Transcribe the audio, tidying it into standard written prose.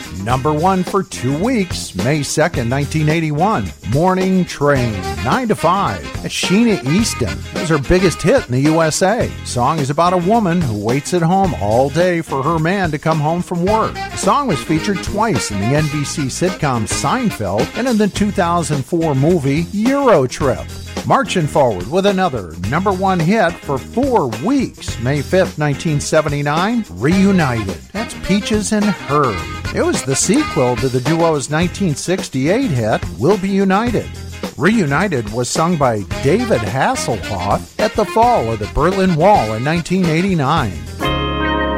Number 1 for 2 weeks, May 2nd, 1981. Morning Train, 9 to 5. Sheena Easton. It was her biggest hit in the USA. The song is about a woman who waits at home all day for her man to come home from work. The song was featured twice in the NBC sitcom Seinfeld and in the 2004 movie Euro Trip. Marching forward with another number 1 hit for 4 weeks, May 5th, 1979, Reunited. That's Peaches and Herb. It was the sequel to the duo's 1968 hit, We'll Be United. Reunited was sung by David Hasselhoff at the fall of the Berlin Wall in 1989.